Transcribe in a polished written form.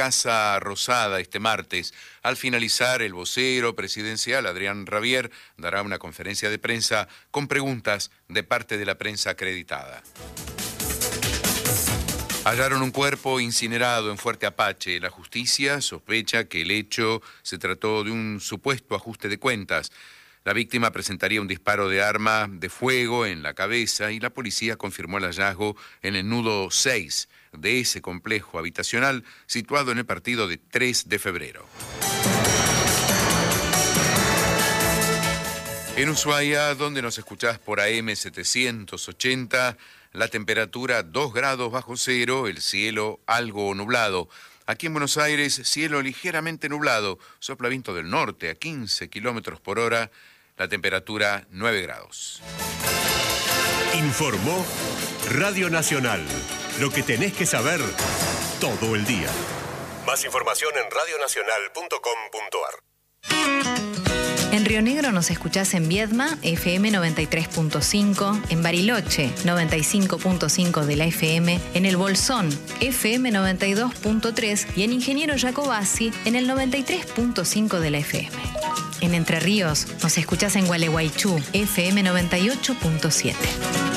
Casa Rosada este martes. Al finalizar, el vocero presidencial, Adrián Rabier, dará una conferencia de prensa con preguntas de parte de la prensa acreditada. Hallaron un cuerpo incinerado en Fuerte Apache. La justicia sospecha que el hecho se trató de un supuesto ajuste de cuentas. La víctima presentaría un disparo de arma de fuego en la cabeza y la policía confirmó el hallazgo en el nudo 6 de ese complejo habitacional situado en el partido de 3 de febrero. En Ushuaia, donde nos escuchás por AM 780, la temperatura 2 grados bajo cero, el cielo algo nublado. Aquí en Buenos Aires, cielo ligeramente nublado, sopla viento del norte a 15 kilómetros por hora, la temperatura 9 grados. Informó Radio Nacional. Lo que tenés que saber todo el día. Más información en radionacional.com.ar. En Río Negro nos escuchás en Viedma, FM 93.5, en Bariloche, 95.5 de la FM, en El Bolsón, FM 92.3 y en Ingeniero Jacobasi, en el 93.5 de la FM. En Entre Ríos nos escuchás en Gualeguaychú, FM 98.7.